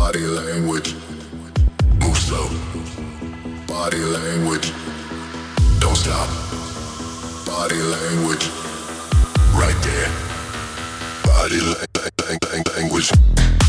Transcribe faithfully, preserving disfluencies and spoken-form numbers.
Body language. Move slow. Body language. Don't stop. Body language. Right there. Body lang- lang- lang- language.